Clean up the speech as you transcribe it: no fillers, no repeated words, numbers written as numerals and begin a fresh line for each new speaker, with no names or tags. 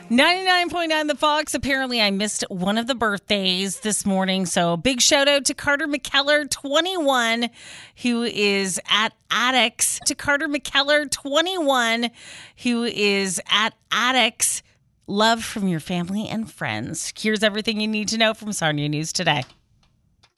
99.9 The Fox. Apparently, I missed one of the birthdays this morning. So, big shout out to Carter McKellar, 21, who is at Addicts. To Carter McKellar, 21, who is at Addicts. Love from your family and friends. Here's everything you need to know from Sarnia News Today.